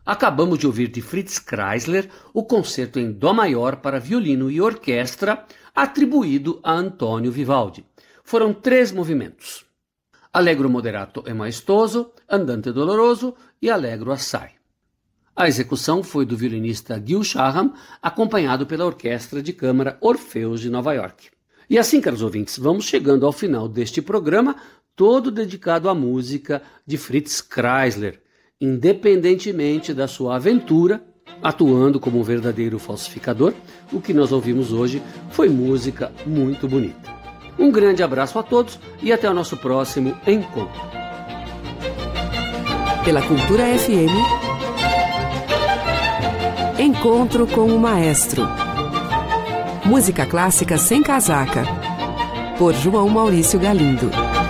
Acabamos de ouvir de Fritz Kreisler o concerto em Dó maior para violino e orquestra, atribuído a Antonio Vivaldi. Foram 3 movimentos: Allegro moderato e maestoso, Andante doloroso e Allegro assai. A execução foi do violinista Gil Shaham, acompanhado pela Orquestra de Câmara Orfeus de Nova York. E assim, caros ouvintes, vamos chegando ao final deste programa, todo dedicado à música de Fritz Kreisler, independentemente da sua aventura, atuando como um verdadeiro falsificador. O que nós ouvimos hoje foi música muito bonita. Um grande abraço a todos e até o nosso próximo encontro. Pela Cultura FM, Encontro com o Maestro. Música clássica sem casaca, por João Maurício Galindo.